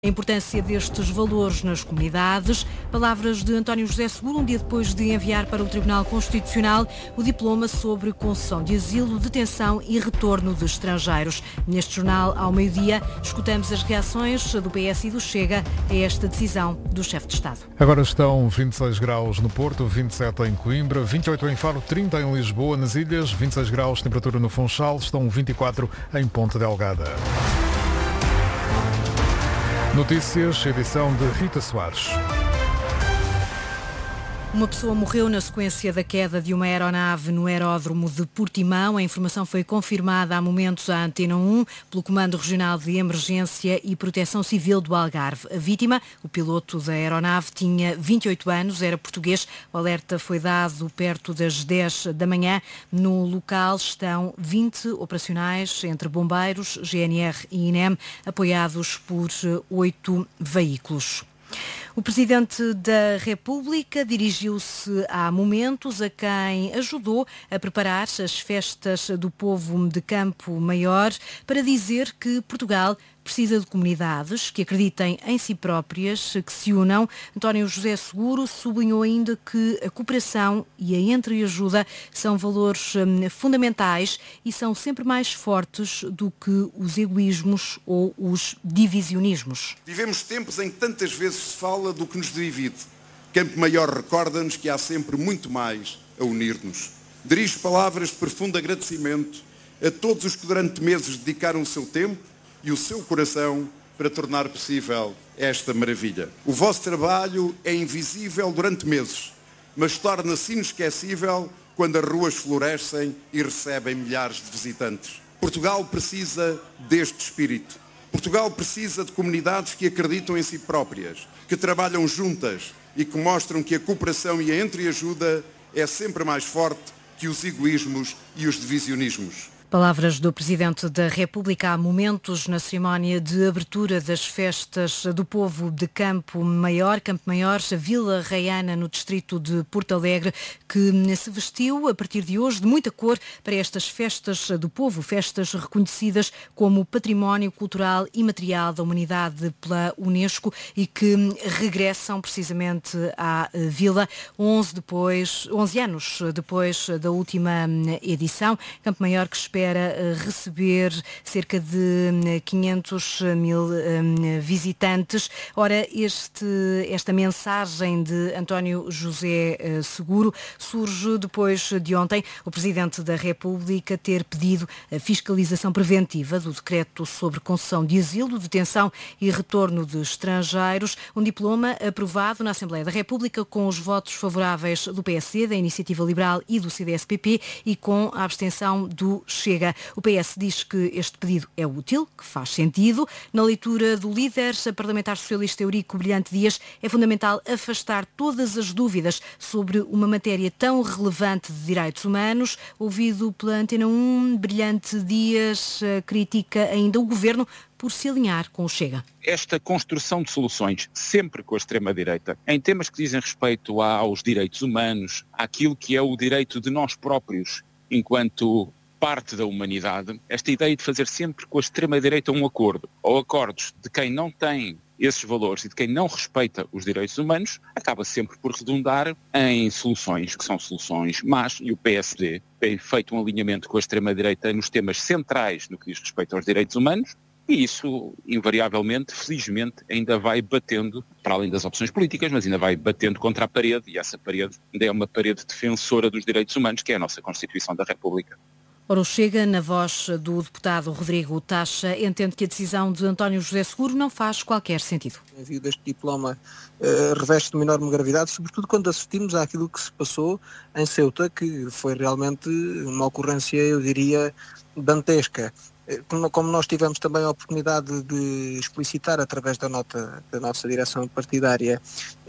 A importância destes valores nas comunidades, palavras de António José Seguro, um dia depois de enviar para o Tribunal Constitucional o diploma sobre concessão de asilo, detenção e retorno de estrangeiros. Neste jornal, ao meio-dia, escutamos as reações do PS e do Chega a esta decisão do chefe de Estado. Agora estão 26 graus no Porto, 27 em Coimbra, 28 em Faro, 30 em Lisboa, nas ilhas, 26 graus, temperatura no Funchal, estão 24 em Ponte Delgada. Notícias, edição de Rita Soares. Uma pessoa morreu na sequência da queda de uma aeronave no aeródromo de Portimão. A informação foi confirmada há momentos à Antena 1 pelo Comando Regional de Emergência e Proteção Civil do Algarve. A vítima, o piloto da aeronave, tinha 28 anos, era português. O alerta foi dado perto das 10 da manhã. No local estão 20 operacionais entre bombeiros, GNR e INEM, apoiados por 8 veículos. O Presidente da República dirigiu-se há momentos a quem ajudou a preparar as festas do povo de Campo Maior para dizer que Portugal precisa de comunidades que acreditem em si próprias, que se unam. António José Seguro sublinhou ainda que a cooperação e a entreajuda são valores fundamentais e são sempre mais fortes do que os egoísmos ou os divisionismos. Vivemos tempos em que tantas vezes se fala do que nos divide. Campo Maior recorda-nos que há sempre muito mais a unir-nos. Dirijo palavras de profundo agradecimento a todos os que durante meses dedicaram o seu tempo e o seu coração para tornar possível esta maravilha. O vosso trabalho é invisível durante meses, mas torna-se inesquecível quando as ruas florescem e recebem milhares de visitantes. Portugal precisa deste espírito. Portugal precisa de comunidades que acreditam em si próprias, que trabalham juntas e que mostram que a cooperação e a entreajuda é sempre mais forte que os egoísmos e os divisionismos. Palavras do Presidente da República há momentos na cerimónia de abertura das festas do povo de Campo Maior, a Vila Raiana, no distrito de Porto Alegre, que se vestiu a partir de hoje de muita cor para estas festas do povo, festas reconhecidas como Património Cultural Imaterial da Humanidade pela Unesco e que regressam precisamente à Vila 11 anos depois da última edição. Campo Maior que espera receber cerca de 500 mil visitantes. Ora, esta mensagem de António José Seguro surge depois de ontem o Presidente da República ter pedido a fiscalização preventiva do decreto sobre concessão de asilo, detenção e retorno de estrangeiros, um diploma aprovado na Assembleia da República com os votos favoráveis do PSD, da Iniciativa Liberal e do CDS-PP e com a abstenção do Chega. O PS diz que este pedido é útil, que faz sentido. Na leitura do líder parlamentar socialista Eurico Brilhante Dias, é fundamental afastar todas as dúvidas sobre uma matéria tão relevante de direitos humanos. Ouvido pela Antena 1, Brilhante Dias critica ainda o Governo por se alinhar com o Chega. Esta construção de soluções, sempre com a extrema-direita, em temas que dizem respeito aos direitos humanos, àquilo que é o direito de nós próprios, enquanto parte da humanidade, esta ideia de fazer sempre com a extrema-direita um acordo, ou acordos de quem não tem esses valores e de quem não respeita os direitos humanos, acaba sempre por redundar em soluções que são soluções más, e o PSD tem feito um alinhamento com a extrema-direita nos temas centrais no que diz respeito aos direitos humanos, e isso, invariavelmente, felizmente, ainda vai batendo, para além das opções políticas, mas ainda vai batendo contra a parede, e essa parede ainda é uma parede defensora dos direitos humanos, que é a nossa Constituição da República. Ora, o Chega, na voz do deputado Rodrigo Taxa, entende que a decisão de António José Seguro não faz qualquer sentido. O envio deste diploma reveste uma enorme gravidade, sobretudo quando assistimos àquilo que se passou em Ceuta, que foi realmente uma ocorrência, eu diria, dantesca. Como nós tivemos também a oportunidade de explicitar através da nota da nossa direção partidária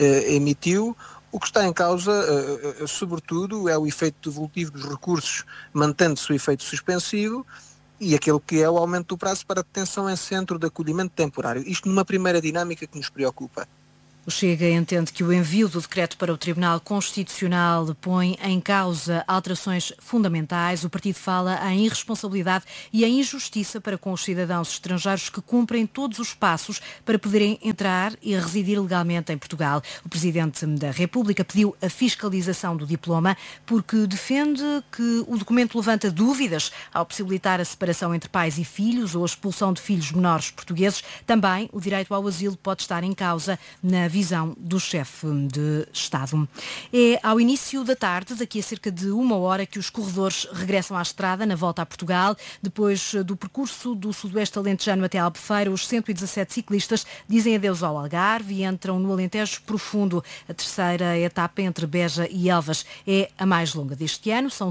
emitiu, o que está em causa, sobretudo, é o efeito devolutivo dos recursos, mantendo-se o efeito suspensivo, e aquele que é o aumento do prazo para detenção em centro de acolhimento temporário. Isto numa primeira dinâmica que nos preocupa. O Chega entende que o envio do decreto para o Tribunal Constitucional põe em causa alterações fundamentais. O partido fala em irresponsabilidade e em injustiça para com os cidadãos estrangeiros que cumprem todos os passos para poderem entrar e residir legalmente em Portugal. O Presidente da República pediu a fiscalização do diploma porque defende que o documento levanta dúvidas ao possibilitar a separação entre pais e filhos ou a expulsão de filhos menores portugueses. Também o direito ao asilo pode estar em causa na visão do chefe de Estado. É ao início da tarde, daqui a cerca de 1 hora, que os corredores regressam à estrada na volta a Portugal. Depois do percurso do Sudoeste Alentejano até Albufeira, os 117 ciclistas dizem adeus ao Algarve e entram no Alentejo Profundo. A terceira etapa entre Beja e Elvas é a mais longa deste ano, são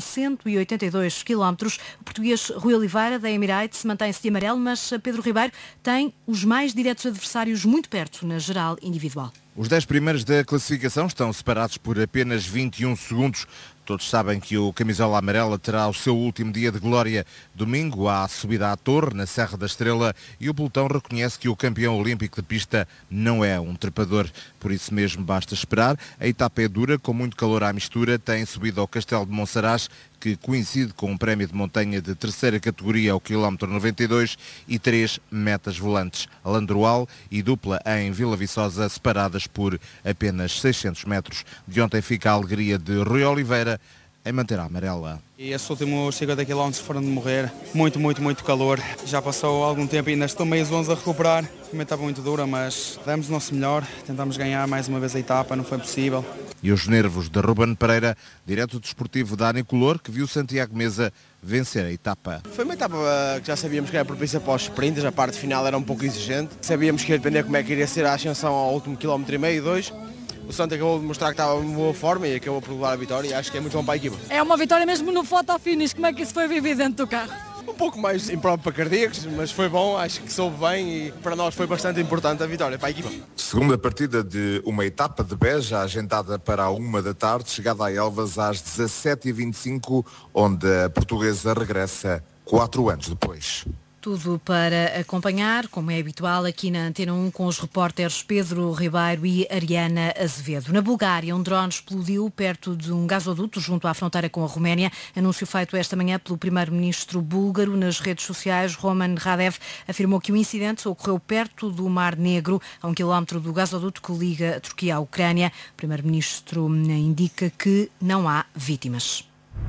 182 quilómetros. O português Rui Oliveira, da Emirates, mantém-se de amarelo, mas Pedro Ribeiro tem os mais diretos adversários muito perto na geral individual. Os 10 primeiros da classificação estão separados por apenas 21 segundos. Todos sabem que o camisola amarela terá o seu último dia de glória domingo à subida à Torre, na Serra da Estrela, e o pelotão reconhece que o campeão olímpico de pista não é um trepador. Por isso mesmo basta esperar. A etapa é dura, com muito calor à mistura, tem subido ao Castelo de Monsaraz, que coincide com um prémio de montanha de terceira categoria ao quilómetro 92 e 3 metas volantes. Landroal e dupla em Vila Viçosa, separadas por apenas 600 metros. De ontem fica a alegria de Rui Oliveira em manter a amarela. E esses últimos 50 km foram de morrer, muito calor. Já passou algum tempo e ainda estou meio zonzo a recuperar. Também estava muito dura, mas demos o nosso melhor, tentámos ganhar mais uma vez a etapa, não foi possível. E os nervos de Ruben Pereira, direto desportivo da Anicolor, que viu Santiago Mesa vencer a etapa. Foi uma etapa que já sabíamos que era propícia para os sprints, a parte final era um pouco exigente. Sabíamos que ia depender como é que iria ser a ascensão ao último quilómetro e meio, 2. O Santos acabou de mostrar que estava em boa forma e acabou por levar a vitória e acho que é muito bom para a equipa. É uma vitória mesmo no photo-finish, como é que isso foi vivido dentro do carro? Um pouco mais impróprio para cardíacos, mas foi bom, acho que soube bem e para nós foi bastante importante a vitória para a equipa. Segunda partida de uma etapa de Beja, agendada para a 1 da tarde, chegada a Elvas às 17h25, onde a portuguesa regressa 4 anos depois. Tudo para acompanhar, como é habitual, aqui na Antena 1 com os repórteres Pedro Ribeiro e Ariana Azevedo. Na Bulgária, um drone explodiu perto de um gasoduto junto à fronteira com a Roménia. Anúncio feito esta manhã pelo primeiro-ministro búlgaro. Nas redes sociais, Roman Radev afirmou que o incidente ocorreu perto do Mar Negro, a 1 quilómetro do gasoduto que liga a Turquia à Ucrânia. O primeiro-ministro indica que não há vítimas.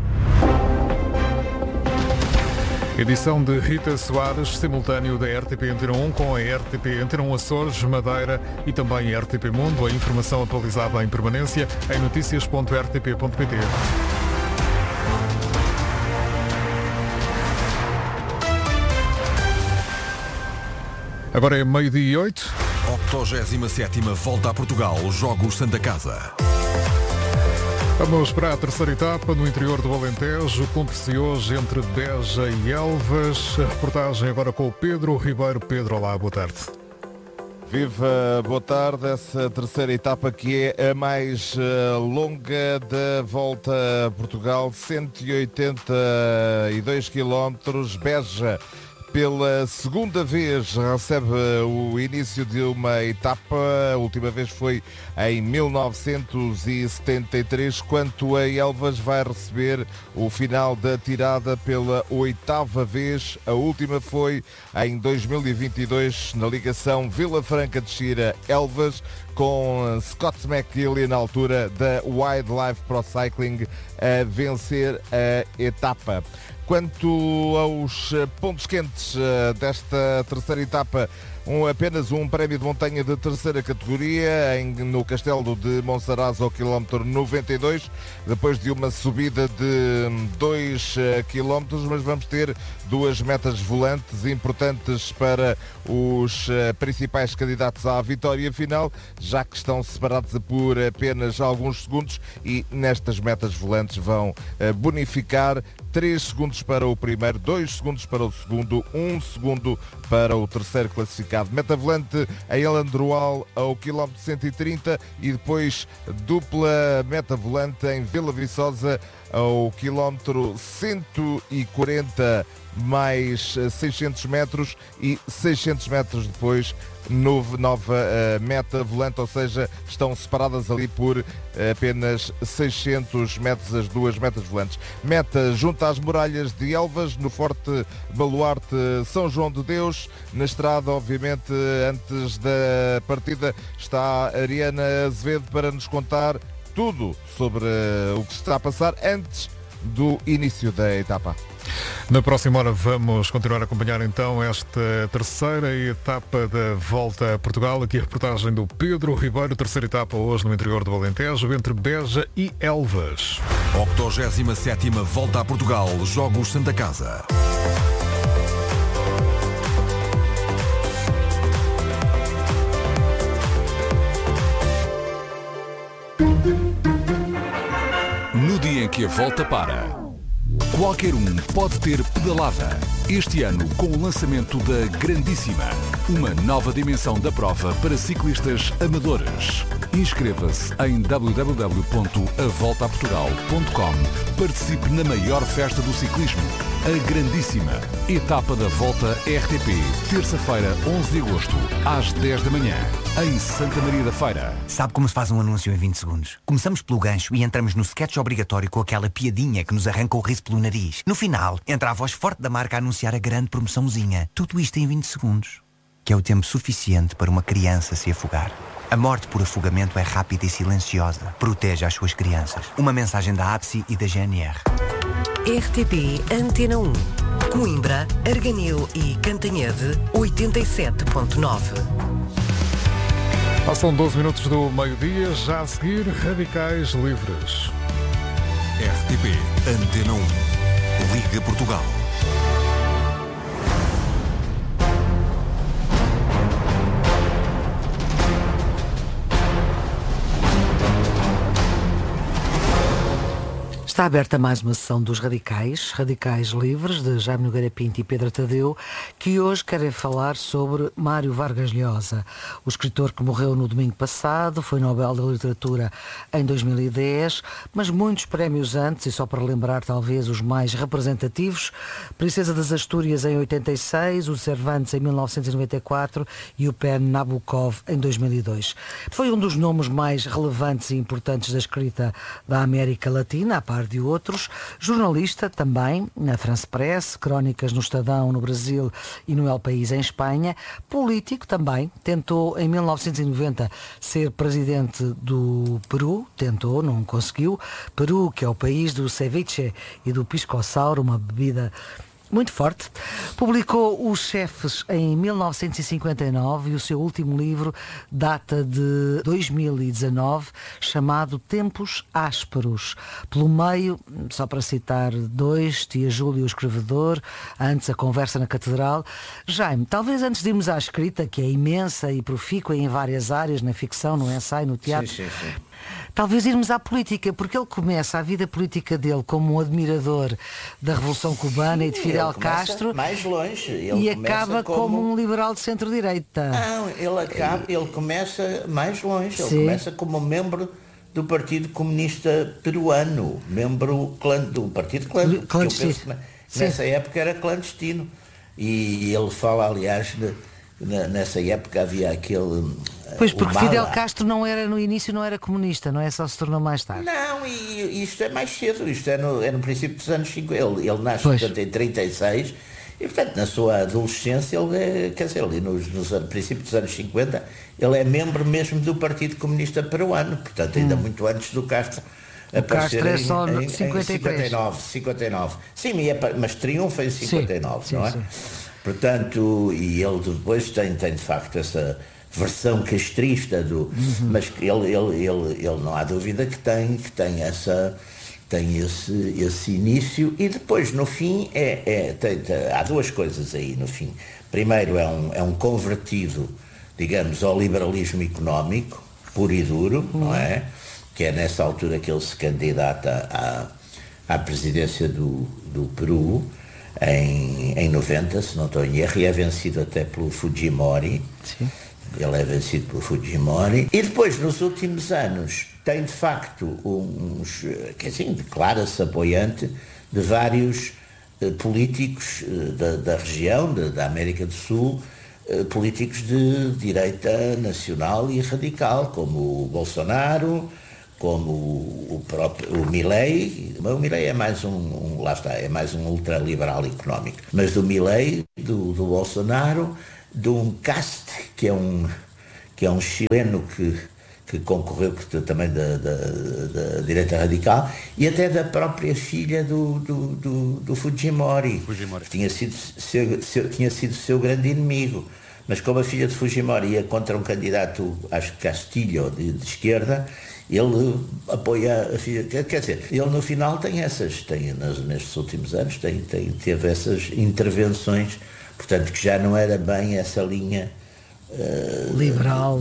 Edição de Rita Soares, simultâneo da RTP Antena 1 com a RTP Antena 1 Açores, Madeira e também a RTP Mundo. A informação atualizada em permanência em noticias.rtp.pt. Agora é 12h08. 87ª Volta a Portugal, Jogos Santa Casa. Vamos para a terceira etapa no interior do Alentejo. Cumpre-se hoje entre Beja e Elvas. A reportagem agora com o Pedro Ribeiro. Pedro, olá, boa tarde. Viva, boa tarde. Essa terceira etapa que é a mais longa da Volta a Portugal, 182 quilómetros. Beja, pela segunda vez, recebe o início de uma etapa. A última vez foi em 1973, quanto a Elvas vai receber o final da tirada pela 8ª vez. A última foi em 2022, na ligação Vila Franca de Xira Elvas, com Scott McGilly na altura da Wildlife Pro Cycling a vencer a etapa. Quanto aos pontos quentes desta terceira etapa, apenas um prémio de montanha de terceira categoria no Castelo de Monsaraz ao quilómetro 92, depois de uma subida de 2 quilómetros, mas vamos ter 2 metas volantes importantes para os principais candidatos à vitória final, já que estão separados por apenas alguns segundos, e nestas metas volantes vão bonificar 3 segundos para o primeiro, 2 segundos para o segundo, 1 segundo para o terceiro classificado. Meta volante em Landroal ao quilómetro 130 e depois dupla meta volante em Vila Viçosa ao quilómetro 140 mais 600 metros e 600 metros depois nova meta volante, ou seja, estão separadas ali por apenas 600 metros as duas metas volantes. Meta junto às muralhas de Elvas, no Forte Baluarte São João de Deus. Na estrada, obviamente, antes da partida, está a Ariana Azevedo para nos contar tudo sobre o que se está a passar antes do início da etapa. Na próxima hora vamos continuar a acompanhar então esta terceira etapa da Volta a Portugal. Aqui a reportagem do Pedro Ribeiro, terceira etapa hoje no interior do Alentejo, entre Beja e Elvas. 87ª Volta a Portugal, Jogos Santa Casa. No dia em que a volta para, qualquer um pode ter pedalada. Este ano, com o lançamento da Grandíssima, uma nova dimensão da prova para ciclistas amadores. Inscreva-se em www.avoltaportugal.com. Participe na maior festa do ciclismo, a Grandíssima. Etapa da Volta RTP, terça-feira, 11 de agosto, às 10 da manhã, em Santa Maria da Feira. Sabe como se faz um anúncio em 20 segundos? Começamos pelo gancho e entramos no sketch obrigatório com aquela piadinha que nos arranca o riso pelo nariz. No final, entra a voz forte da marca a anunciar a grande promoçãozinha. Tudo isto em 20 segundos, que é o tempo suficiente para uma criança se afogar. A morte por afogamento é rápida e silenciosa. Proteja as suas crianças. Uma mensagem da APSI e da GNR. RTP Antena 1. Coimbra, Arganil e Cantanhede, 87.9. Passam 12 minutos do meio-dia, já a seguir, Radicais Livres. RTP Antena 1. Liga Portugal. Está aberta mais uma sessão dos Radicais Livres, de Jaime Nogueira Pinto e Pedro Tadeu, que hoje querem falar sobre Mário Vargas Llosa, o escritor que morreu no domingo passado, foi Nobel da Literatura em 2010, mas muitos prémios antes, e só para lembrar talvez os mais representativos: Princesa das Astúrias em 86, o Cervantes em 1994 e o Pen Nabokov em 2002. Foi um dos nomes mais relevantes e importantes da escrita da América Latina, a par de outros. Jornalista também, na France Press, crónicas no Estadão no Brasil e no El País em Espanha. Político também, tentou em 1990 ser presidente do Peru, não conseguiu. Peru, que é o país do ceviche e do pisco sour, uma bebida muito forte. Publicou Os Chefes em 1959 e o seu último livro data de 2019, chamado Tempos Ásperos. Pelo meio, só para citar dois, Tia Júlia, o escrevedor, antes A Conversa na Catedral. Jaime, talvez antes de irmos à escrita, que é imensa e profícua em várias áreas, na ficção, no ensaio, no teatro, sim. Talvez irmos à política, porque ele começa a vida política dele como um admirador da Revolução Cubana e de Fidel Castro, mais longe. E acaba como um liberal de centro-direita. Não, ele começa mais longe. Ele começa como membro do Partido Comunista Peruano, membro do Partido Clandestino. Nessa época era clandestino. E ele fala, aliás, nessa época havia aquele... Pois, porque Fidel Castro no início não era comunista, não é? Só se tornou mais tarde. Não, e isto é mais cedo, isto é no princípio dos anos 50. Ele nasce, portanto, em 36, e, portanto, na sua adolescência, ali no princípio dos anos 50, ele é membro mesmo do Partido Comunista Peruano, portanto, ainda muito antes do Castro aparecer é só em 59. Sim, mas triunfa em 59, não é? Sim. Portanto, e ele depois tem de facto essa versão castrista mas ele não há dúvida que tem esse início, e depois no fim há duas coisas aí no fim. Primeiro é um convertido, digamos, ao liberalismo económico puro e duro, não é? Que é nessa altura que ele se candidata à presidência do Peru em 90, se não estou em erro, e é vencido até pelo Fujimori. Sim. Ele é vencido pelo Fujimori. E depois, nos últimos anos, tem de facto declara-se apoiante de vários políticos da região, da América do Sul, políticos de direita nacional e radical, como o Bolsonaro, como o próprio Milei. O Milei é mais lá está, é mais um ultraliberal económico. Mas do Milei, do Bolsonaro, de um Cast, que é um chileno que concorreu também da direita radical, e até da própria filha do Fujimori. Que tinha sido seu grande inimigo. Mas como a filha de Fujimori ia contra um candidato, acho que Castilho, de esquerda, ele apoia a filha. Quer dizer, ele no final nestes últimos anos, teve essas intervenções, portanto, que já não era bem essa linha liberal,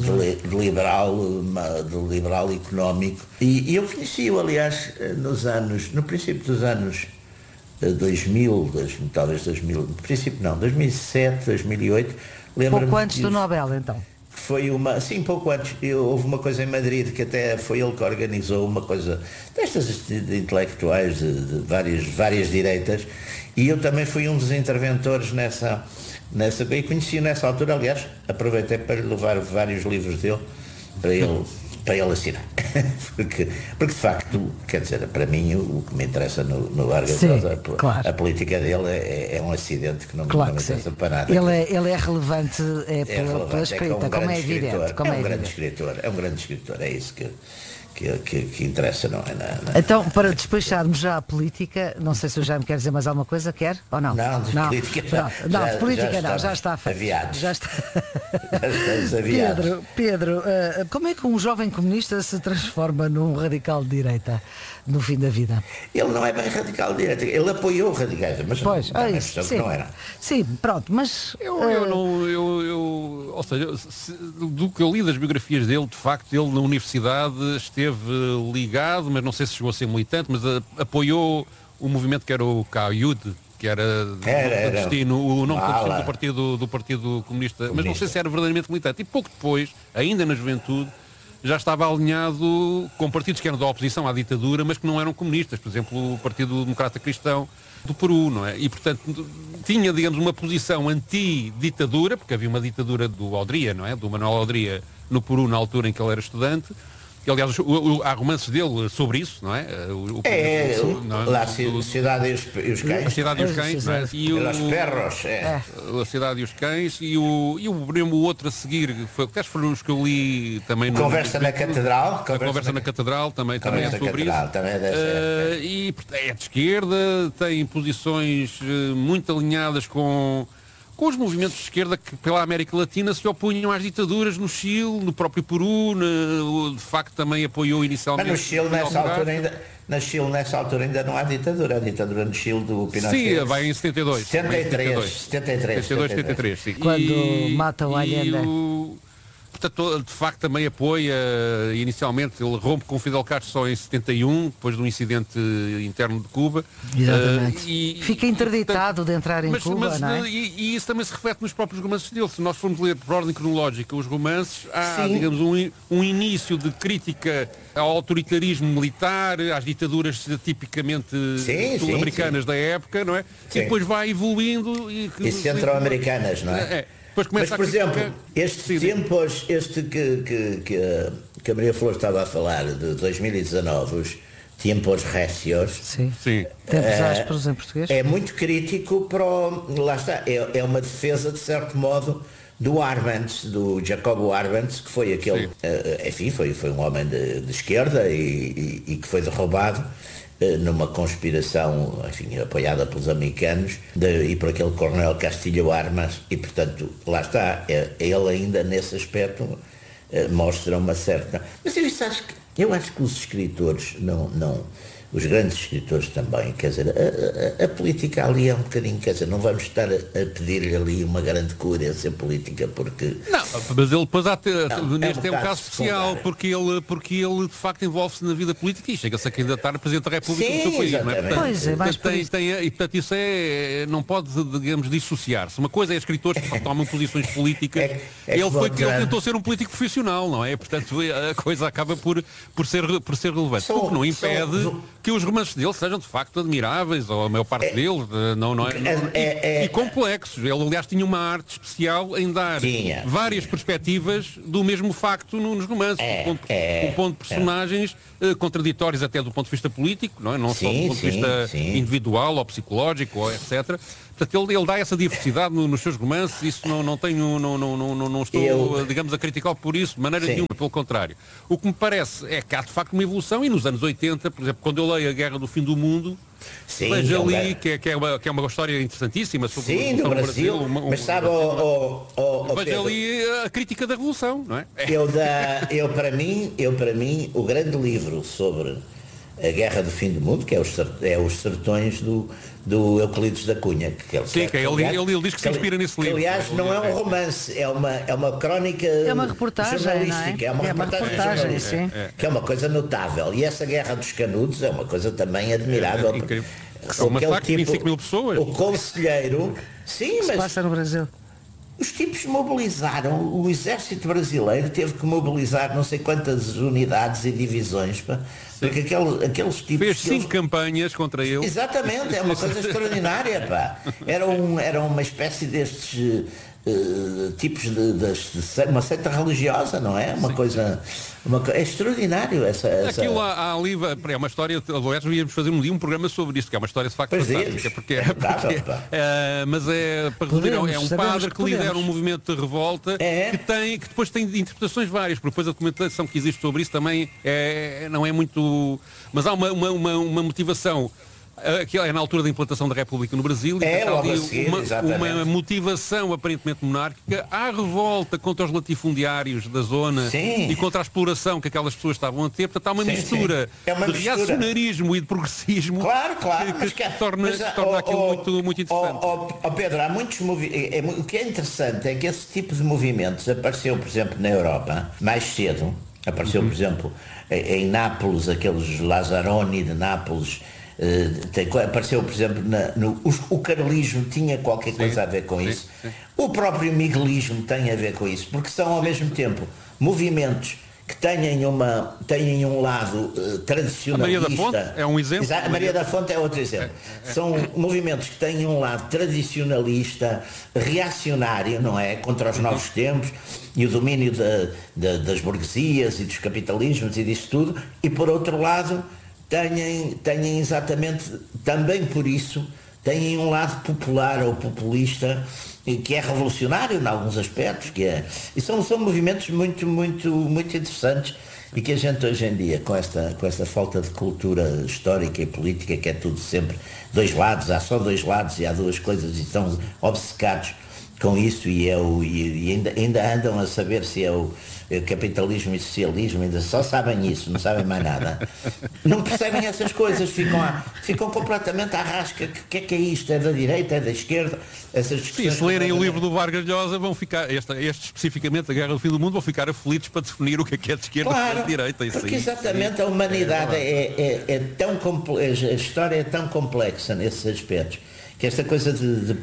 do liberal económico. E eu conheci-o, aliás, no princípio dos anos 2000, talvez 2000, no princípio não, 2007, 2008, lembro-me. Pouco antes do Nobel, então. Pouco antes. Houve uma coisa em Madrid que até foi ele que organizou uma coisa destas de intelectuais de várias direitas, e eu também fui um dos interventores nessa e conheci nessa altura, aliás, aproveitei para lhe levar vários livros dele para ele assinar. porque de facto, quer dizer, para mim o que me interessa no Vargas Llosa, claro, a política dele é um acidente que não me interessa para nada. Ele é relevante pela escrita, como é evidente. É um grande escritor, é isso que interessa, não é? Então, para despacharmos já a política, não sei se o Jaime quer dizer mais alguma coisa, quer ou não? Não, de política já está feito. Aviados. Já está. Já aviados. Pedro, como é que um jovem comunista se transforma num radical de direita no fim da vida? Ele não é bem radical de direita, ele apoiou radicais, mas que não era. Sim, pronto, mas... Ou seja, do que eu li das biografias dele, de facto, ele na universidade esteve ligado, mas não sei se chegou a ser militante, mas apoiou o movimento que era o CAIUD, que era destino, o nome do Partido Comunista, mas não sei se era verdadeiramente militante. E pouco depois, ainda na juventude, já estava alinhado com partidos que eram da oposição à ditadura, mas que não eram comunistas, por exemplo, o Partido Democrata Cristão do Peru, não é? E, portanto, tinha, digamos, uma posição anti-ditadura, porque havia uma ditadura do Odria, não é? Do Manuel Odria no Peru, na altura em que ele era estudante. Aliás, há romances dele sobre isso, não é? A Cidade e os Cães. A Cidade e os Cães, não é? E os Perros, A Cidade e os Cães, e o outro a seguir, foram os que eu li também. Conversa na Catedral. A Conversa na Catedral também é sobre isso. E é de esquerda, tem posições muito alinhadas com os movimentos de esquerda que pela América Latina se opunham às ditaduras no Chile, no próprio Peru, de facto também apoiou inicialmente... Mas no Chile nessa altura ainda não há ditadura, a ditadura no Chile do Pinochet. Sim, vai em 72. 73, sim. Quando matam a Allende. Portanto, de facto também apoia, inicialmente ele rompe com Fidel Castro só em 71, depois de um incidente interno de Cuba. Exatamente. Fica interditado de entrar em Cuba, não é? E isso também se reflete nos próprios romances dele. Se nós formos ler por ordem cronológica os romances, há, digamos, um início de crítica ao autoritarismo militar, às ditaduras tipicamente sul-americanas da época, não é? Sim. E depois vai evoluindo. E centro-americanas, não é? Mas, por exemplo, estes tempos, que a Maria Flor estava a falar, de 2019, os tempos récios, tempos ásperos em português, é muito crítico lá está, é uma defesa, de certo modo, do Arbenz, do Jacobo Arbenz, que foi aquele, enfim, foi um homem de esquerda e que foi derrubado numa conspiração, enfim, apoiada pelos americanos e por aquele coronel Castilho Armas, e portanto lá está, ele ainda nesse aspecto mostra uma certa... Mas eu acho que os escritores os grandes escritores também, quer dizer, a política ali é um bocadinho, quer dizer, não vamos estar a pedir-lhe ali uma grande coerência política, porque... Não, mas ele depois neste é um caso especial, porque ele de facto envolve-se na vida política e chega-se a candidatar a Presidente da República do seu país, não é? Portanto, isso não pode, digamos, dissociar-se. Uma coisa é escritores que tomam posições políticas, ele tentou ser um político profissional, não é? Portanto, a coisa acaba por ser relevante. O que não impede que os romances dele sejam de facto admiráveis, ou a maior parte deles, e complexos. Ele, aliás, tinha uma arte especial em dar várias perspectivas do mesmo facto nos romances, com ponto de personagens contraditórios até do ponto de vista político, não é? Não só do ponto de vista individual ou psicológico, ou etc. Portanto, ele dá essa diversidade nos seus romances, isso não estou, digamos, a criticá-lo por isso, de maneira nenhuma, pelo contrário. O que me parece é que há, de facto, uma evolução, e nos anos 80, por exemplo, quando eu leio A Guerra do Fim do Mundo, vejo ali que é uma história interessantíssima sobre o Brasil, mas sabe, vejo ali a crítica da Revolução, não é? Eu, para mim, o grande livro sobre A Guerra do Fim do Mundo, que é os Sertões do Euclides da Cunha. Ele diz que se inspira nesse livro. Aliás, não é um romance, é uma crónica jornalística, é uma reportagem jornalística, que é uma coisa notável. E essa Guerra dos Canudos é uma coisa também admirável. É uma massacre de 25 mil pessoas. O conselheiro... Sim, mas... passa no Brasil. Os tipos mobilizaram, o exército brasileiro teve que mobilizar não sei quantas unidades e divisões, porque aqueles tipos... Fez 5 campanhas contra ele. Exatamente, é uma coisa extraordinária, pá. Era uma espécie destes tipos de uma seita religiosa, não é? Uma coisa... é extraordinário essa... Aquilo ali é uma história, aliás, íamos fazer um dia um programa sobre isto, que é uma história de facto fantástica, mas para resumir, é um padre que lidera um movimento de revolta que depois tem interpretações várias, porque depois a documentação que existe sobre isso também não é muito... Mas há uma motivação. Que é na altura da implantação da República no Brasil, uma motivação aparentemente monárquica à revolta contra os latifundiários da zona e contra a exploração que aquelas pessoas estavam a ter. Portanto, há uma mistura de reacionarismo e de progressismo que torna aquilo muito interessante. Pedro, há muitos movimentos. O que é interessante é que esse tipo de movimentos apareceu, por exemplo, na Europa mais cedo. Apareceu, por exemplo, em Nápoles, aqueles Lazzaroni de Nápoles. Apareceu, por exemplo, o carlismo tinha qualquer coisa a ver com isso. O próprio miguelismo tem a ver com isso, porque são ao mesmo tempo movimentos que têm um lado tradicionalista. A Maria da Fonte é um exemplo. A Maria da Fonte é outro exemplo. São movimentos que têm um lado tradicionalista, reacionário, não é? Contra os novos tempos e o domínio das burguesias e dos capitalismos e disso tudo. E por outro lado têm exatamente, também por isso, têm um lado popular ou populista que é revolucionário em alguns aspectos, e são movimentos muito, muito, muito interessantes e que a gente hoje em dia, com esta falta de cultura histórica e política, que é tudo sempre dois lados, há só dois lados e há duas coisas e estão obcecados com isso e ainda andam a saber se é o capitalismo e socialismo, ainda só sabem isso, não sabem mais nada. Não percebem essas coisas, ficam completamente à rasca. O que é isto? É da direita, é da esquerda? Essas discussões. Se lerem o livro do Vargas Llosa, vão ficar, este especificamente, A Guerra do Fim do Mundo, vão ficar aflitos para definir o que é de esquerda e de direita. Isso porque exatamente a humanidade é tão complexa, a história é tão complexa nesses aspectos, que esta coisa de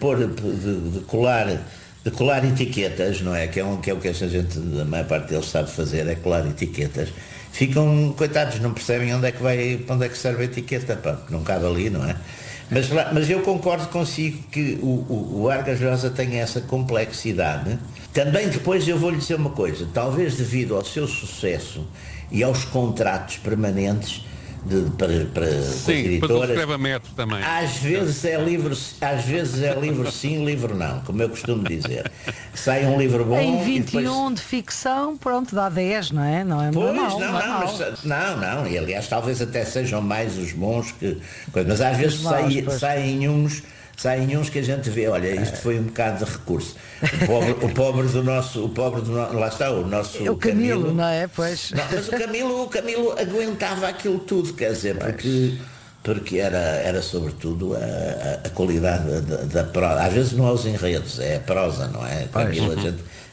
colar etiquetas, não é? Que é o que esta gente, a maior parte deles sabe fazer, é colar etiquetas. Ficam, coitados, não percebem para onde é que serve a etiqueta, porque não cabe ali, não é? Mas eu concordo consigo que o Vargas Llosa tem essa complexidade. Também depois eu vou-lhe dizer uma coisa, talvez devido ao seu sucesso e aos contratos permanentes para as editoras, também. Às vezes é livro sim, livro não, como eu costumo dizer. Sai um livro bom. Em 21 depois... de ficção, pronto, dá 10, não é? Não é normal. Não, e aliás talvez até sejam mais os bons que. Mas às vezes saem uns que a gente vê, olha, isto foi um bocado de recurso. O pobre do nosso, lá está, o nosso Camilo, não é? Pois. Não, mas o Camilo aguentava aquilo tudo, quer dizer, porque era sobretudo a qualidade da prosa. Às vezes não é os enredos, é a prosa, não é? Camilo,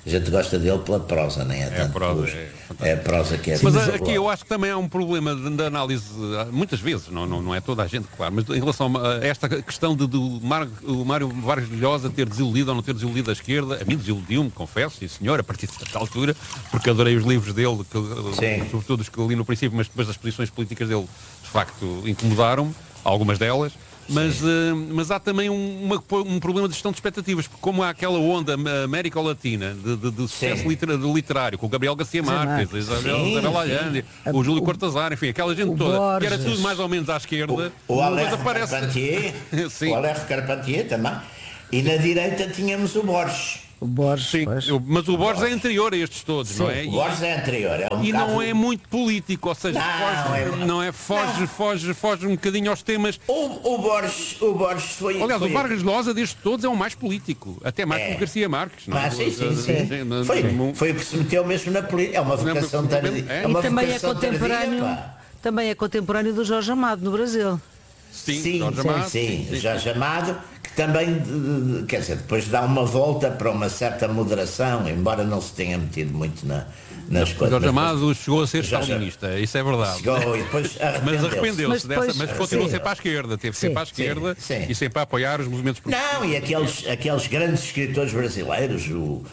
A gente gosta dele pela prosa, nem é tanto é a prosa que é. Mas aqui eu acho que também há um problema de análise, muitas vezes, não é toda a gente, claro, mas em relação a esta questão de o Mário Vargas Llosa ter desiludido ou não ter desiludido a esquerda. A mim desiludiu-me, confesso, sim senhor, a partir desta altura, porque adorei os livros dele, sobretudo os que li no princípio, mas depois as posições políticas dele de facto incomodaram-me, algumas delas. Mas há também um problema de gestão de expectativas, porque como há aquela onda Américo-Latina de sucesso literário, com o Gabriel Garcia Marques, a Isabel Allende, o Júlio Cortázar, enfim, aquela gente toda, Borges, que era tudo mais ou menos à esquerda, o Alejo Carpentier também, e na direita tínhamos o Borges. O Borges, sim, mas o Borges é anterior a estes todos, sim, não é? O Borges é anterior. E não é muito político, ou seja, foge um bocadinho aos temas. O Borges foi... Aliás, o Vargas Llosa destes todos é o mais político, até mais que o Garcia Marques. Não é? Foi o que se meteu mesmo na política. É uma vocação tardia. E também é contemporâneo do Jorge Amado no Brasil. Sim, Jorge Amado, que também, quer dizer, depois dá uma volta para uma certa moderação, embora não se tenha metido muito nas coisas. Jorge Amado chegou a ser stalinista, isso é verdade. Chegou e depois arrependeu-se mas continuou sempre à esquerda, teve sempre à esquerda e sempre a apoiar os movimentos políticos. Não, e aqueles grandes escritores brasileiros,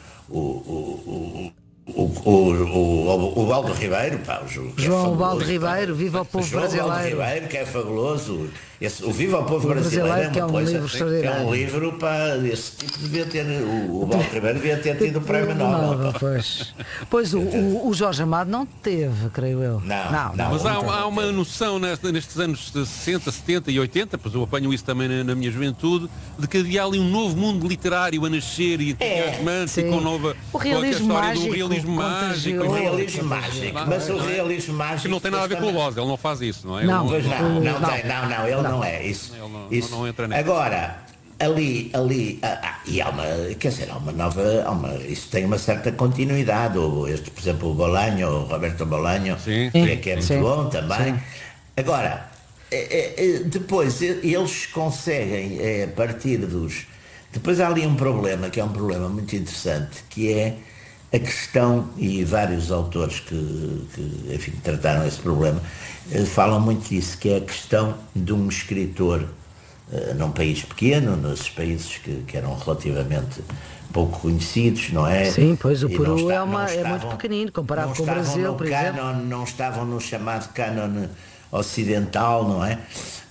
o Baldo Ribeiro, João Baldo Ribeiro, Viva o Povo Brasileiro. João Baldo Ribeiro, que é fabuloso. O Viva o Povo Brasileiro é uma coisa, é um livro para esse tipo, devia ter, o Baldo Ribeiro devia ter tido o prémio Nobel. Pois o Jorge Amado não teve, creio eu. Não. Mas há uma noção nestes anos 60, 70 e 80, pois eu apanho isso também na minha juventude, de que havia ali um novo mundo literário a nascer e entusiasmante e com nova... O realismo mágico. O realismo mágico. Mas o realismo mágico... Que não tem nada a ver com o Loz, ele não faz isso, não é? Não, pois não, ele não é isso. Ele não entra nessa. Agora, ali e há uma nova, isso tem uma certa continuidade. Por exemplo, o Roberto Bolanho, que é muito bom também. Sim. Agora, depois eles conseguem, a partir dos... Depois há ali um problema, que é um problema muito interessante, que é a questão, e vários autores que enfim, trataram esse problema, falam muito disso, que é a questão de um escritor num país pequeno, nesses países que eram relativamente pouco conhecidos, não é? Sim, pois o Peru é muito pequenino, comparado com o Brasil, por exemplo. Não estavam no chamado cânone ocidental, não é?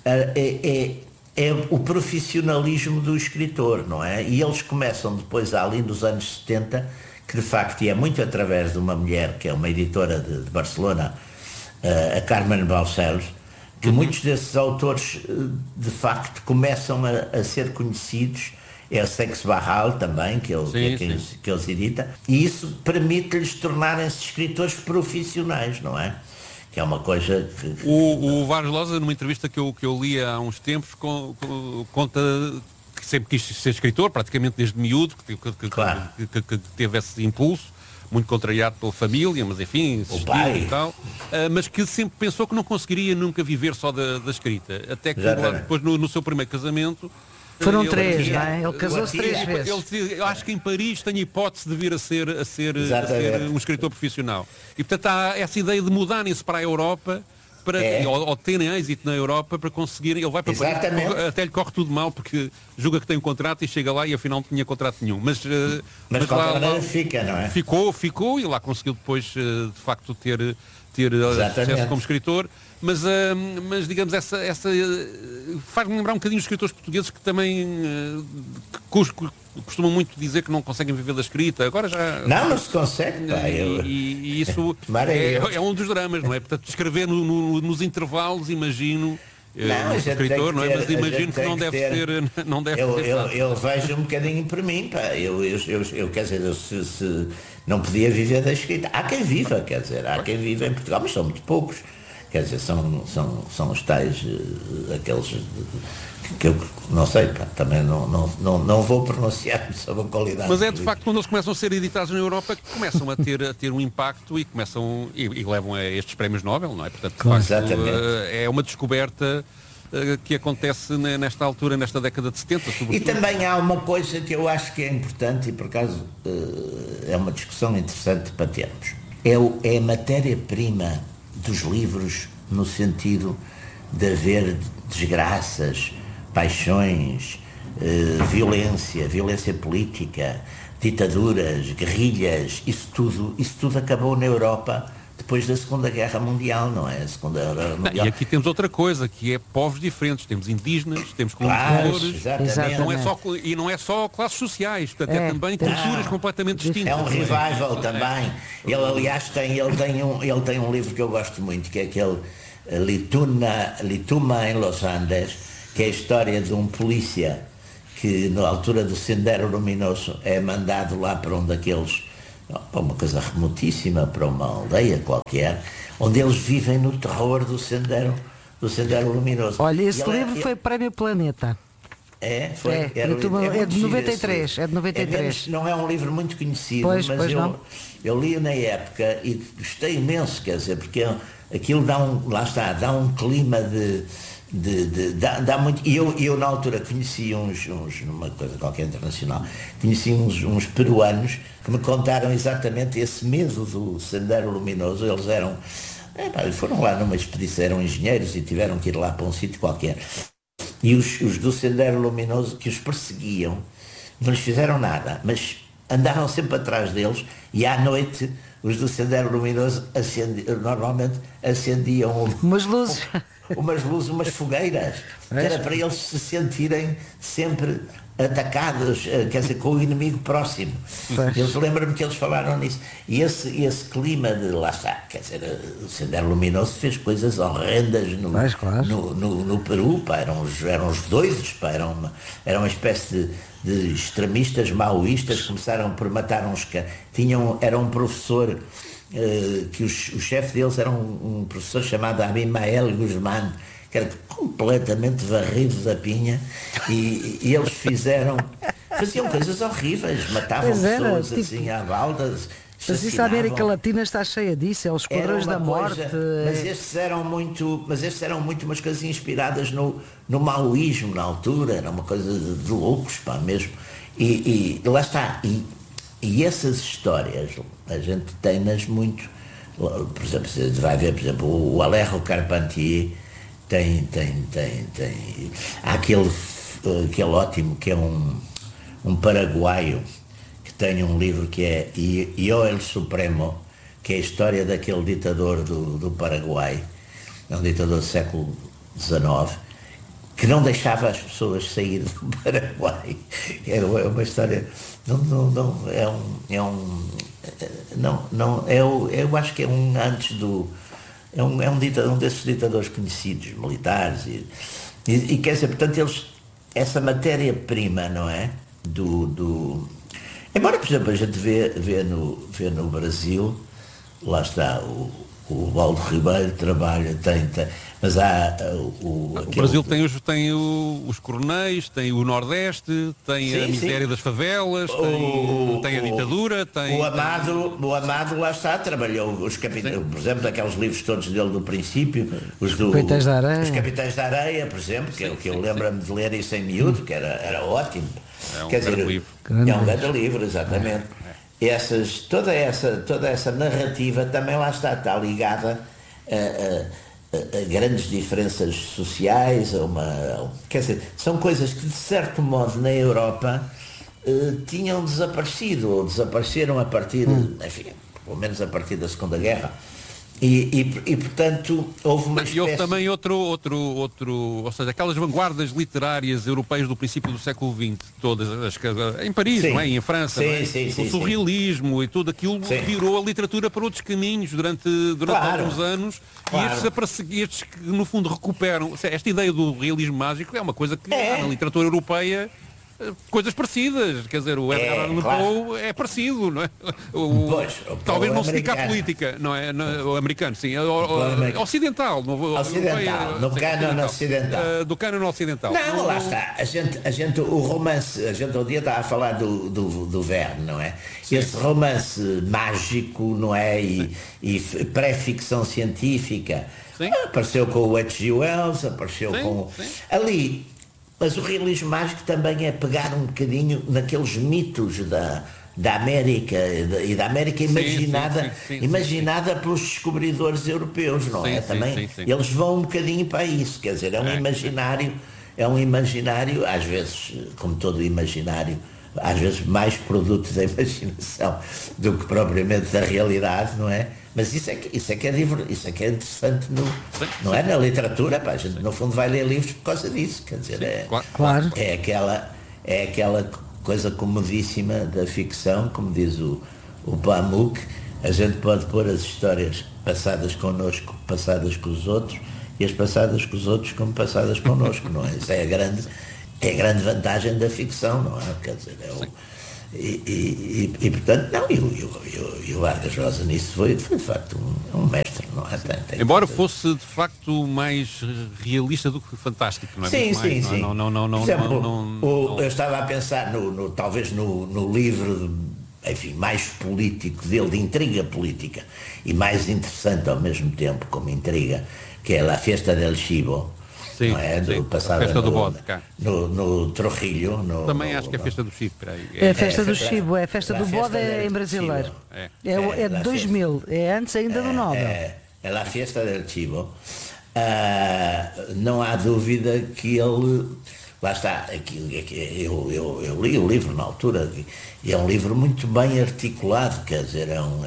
É o profissionalismo do escritor, não é? E eles começam depois, ali nos anos 70, que de facto, e é muito através de uma mulher, que é uma editora de Barcelona, a Carmen Balcells, que muitos desses autores, de facto, começam a ser conhecidos. É o Sex Barral também, que eles editam, e isso permite-lhes tornarem-se escritores profissionais, não é? Que é uma coisa que... O Vargas Llosa, numa entrevista que eu li há uns tempos, conta que sempre quis ser escritor, praticamente desde miúdo, que teve esse impulso, muito contrariado pela família, mas enfim, insistiu e tal, mas que sempre pensou que não conseguiria nunca viver só da escrita. Até que depois, no seu primeiro casamento... Foram três, não é? Ele casou-se 3 vezes. Eu acho que em Paris tem hipótese de vir a ser um escritor profissional. E portanto há essa ideia de mudarem-se para a Europa, ou terem êxito na Europa para conseguirem. Ele vai para Paris, até lhe corre tudo mal, porque julga que tem um contrato e chega lá e afinal não tinha contrato nenhum. Mas lá fica, não é? Ficou e lá conseguiu depois de facto ter sucesso como escritor. Mas digamos, essa faz-me lembrar um bocadinho os escritores portugueses que também costumam muito dizer que não conseguem viver da escrita. Agora já... Não se consegue. E isso é um dos dramas, não é? Portanto, escrever nos intervalos, imagino... Não, escritor, não é? Mas imagino que não deve ser. Eu vejo um bocadinho por mim, pá. Eu quer dizer, se não podia viver da escrita. Há quem viva, quer dizer, há quem viva em Portugal, mas são muito poucos. Quer dizer, são os tais, aqueles que eu não sei, pá, também não vou pronunciar sobre a qualidade. Mas é de facto quando eles começam a ser editados na Europa que começam a ter um impacto e começam e levam a estes prémios Nobel, não é? Portanto, de facto, é uma descoberta que acontece nesta altura, nesta década de 70, sobretudo. E também há uma coisa que eu acho que é importante e por acaso é uma discussão interessante para termos. É a matéria-prima dos livros no sentido de haver desgraças, paixões, violência política, ditaduras, guerrilhas, isso tudo acabou na Europa depois da Segunda Guerra Mundial, não é? A Segunda Guerra Mundial. E aqui temos outra coisa, que é povos diferentes. Temos indígenas, temos colonizadores, não é só classes sociais, portanto é também culturas completamente distintas. É um revival também. Ele, aliás, ele tem um livro que eu gosto muito, que é aquele Lituma em Los Andes, que é a história de um polícia que, na altura do Sendero Luminoso, é mandado lá para um daqueles, para uma coisa remotíssima, para uma aldeia qualquer, onde eles vivem no terror do Sendero Luminoso. Olha, esse livro foi Prémio Planeta. Foi? É de 93. É de 93. Não é um livro muito conhecido, mas eu li na época e gostei imenso, quer dizer, porque aquilo dá um clima dá muito. E eu na altura conheci uns numa coisa qualquer internacional, conheci uns peruanos que me contaram exatamente esse medo do Sendero Luminoso. Eles foram lá numa expedição, eram engenheiros e tiveram que ir lá para um sítio qualquer. E os do Sendero Luminoso, que os perseguiam, não lhes fizeram nada, mas andaram sempre atrás deles, e à noite os do Sendero Luminoso normalmente acendiam umas luzes, umas fogueiras, que era para eles se sentirem sempre atacados, quer dizer, com o inimigo próximo. Eles lembram-me que eles falaram nisso. E esse clima de lá está, quer dizer, o Sendero Luminoso fez coisas horrendas no Peru, eram os doidos, era uma espécie de extremistas maoístas, começaram por matar uns caras. Era um professor que o chefe deles era um professor chamado Abimael Guzmán, que era completamente varrido da pinha, e eles faziam coisas horríveis, matavam pessoas assim à balda. Mas isso a América Latina está cheia disso, é os esquadrões da morte. Mas estes eram muito umas coisas inspiradas no maoísmo na altura, era uma coisa de loucos, mesmo. E lá está. E essas histórias a gente tem-nas muito. Por exemplo, você vai ver, por exemplo, o Alejo Carpentier tem. Há aquele ótimo que é um paraguaio que tem um livro que é Yo el Supremo, que é a história daquele ditador do Paraguai, é um ditador do século XIX, que não deixava as pessoas sair do Paraguai. É uma história. Eu acho que é antes do. É um desses ditadores conhecidos, militares, e quer dizer, portanto, essa matéria-prima, não é? Embora, por exemplo, a gente vê no Brasil, lá está, o Valdo Ribeiro trabalha, mas há o Brasil tem os coronéis, tem o Nordeste, tem a miséria das favelas, tem a ditadura, tem... O Amado lá está, trabalhou os capitães, por exemplo, daqueles livros todos dele do princípio, os Capitães da Areia. Os Capitães da Areia, por exemplo, que eu lembro-me de ler isso em miúdo, que era ótimo. Quer dizer, livro. É um grande livro, exatamente. Toda essa narrativa também lá está ligada a grandes diferenças sociais, quer dizer, são coisas que de certo modo na Europa tinham desaparecido, ou desapareceram a partir, enfim, pelo menos a partir da Segunda Guerra. E portanto houve uma espécie... E houve também outro, ou seja, aquelas vanguardas literárias europeias do princípio do século XX, todas em Paris, não é? E em França, o surrealismo e tudo aquilo virou a literatura para outros caminhos durante alguns anos, e estes que no fundo recuperam esta ideia do realismo mágico. É uma coisa que na literatura europeia coisas parecidas, quer dizer, o Edgar Allan Poe é parecido, não é? Talvez não se dedica à política, não é? O americano, sim. Ocidental. Ocidental, no cânon ocidental. Do cânon ocidental. Não, lá está. O romance, a gente um dia estava a falar do Verne, não é? Sim. Esse romance mágico, não é? E pré-ficção científica. Sim. Apareceu com o H.G. Wells, apareceu com... Sim. Ali... Mas o realismo mágico também é pegar um bocadinho naqueles mitos da América e da América imaginada pelos descobridores europeus, não é? Também eles vão um bocadinho para isso, quer dizer, é um imaginário, às vezes, como todo imaginário, às vezes mais produto da imaginação do que propriamente da realidade, não é? Mas isso é que é interessante, não é? Na literatura, pá, a gente no fundo vai ler livros por causa disso, quer dizer, é aquela coisa comodíssima da ficção, como diz o Pamuk, a gente pode pôr as histórias passadas connosco, passadas com os outros, e as passadas com os outros como passadas connosco, não é? Isso é a grande vantagem da ficção, não é? Quer dizer, e portanto, não, e o Vargas Llosa nisso foi de facto um mestre, não é? Embora fosse de facto mais realista do que fantástico, não é? Sim. Por exemplo, eu estava a pensar talvez no livro, enfim, mais político dele, de intriga política, e mais interessante ao mesmo tempo como intriga, que é La Fiesta del Chivo. Sim, não é? Sim. Passado a festa do bode, cá. No Trujillo. Também acho que é a festa do Chivo. É a festa do Chivo, é a festa do bode em brasileiro. É de 2000, é antes ainda do Nobel. É a Fiesta del Chivo. Não há dúvida que ele... Lá está, eu li o livro na altura, e é um livro muito bem articulado, quer dizer,